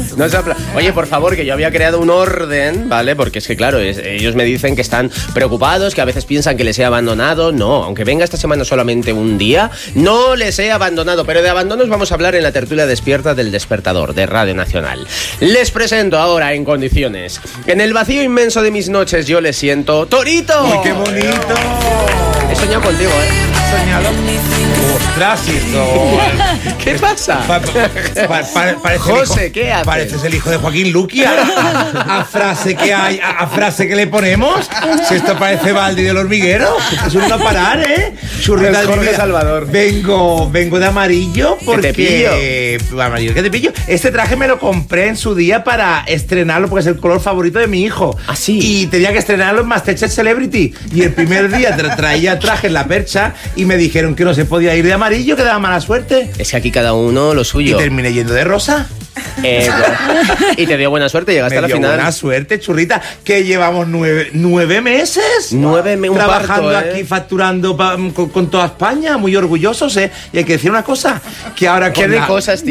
No se Oye, por favor, que yo había creado un orden, ¿vale? Porque es que, claro, ellos me dicen que están preocupados, que a veces piensan que les he abandonado. No, aunque venga esta semana solamente un día, no les he abandonado. Pero de abandonos vamos a hablar en la tertulia despierta del Despertador de Radio Nacional. Les presento ahora en condiciones. En el vacío inmenso de mis noches yo le siento... ¡Torito! ¡Uy, qué bonito! He soñado contigo, ¿eh? Soñado. ¡Ostras, eso! ¿Qué pasa? Parece José, ¿qué haces? Pareces el hijo de Joaquín Luquia. A frase que hay, a frase que le ponemos. Si esto parece Baldi del hormiguero. Es un no parar, ¿eh? Churrita Es Jorge Salvador. Vengo de amarillo porque... ¿Qué te pillo? Amarillo, ¿qué te pillo? Este traje me lo compré en su día para estrenarlo porque es el color favorito de mi hijo. ¿Ah, sí? Y tenía que estrenarlo en Masterchef Celebrity. Y el primer día traía traje en la percha y me dijeron que no se podía ir de amarillo, que daba mala suerte. Es que aquí cada uno lo suyo. Y terminé yendo de rosa. Y te dio buena suerte, llegaste a la final. Buena suerte, churrita, que llevamos 9 meses. 9 meses, trabajando un parto, aquí, facturando con toda España, muy orgullosos, ¿eh? Y hay que decir una cosa, que ahora ¿Qué de cosas, tío?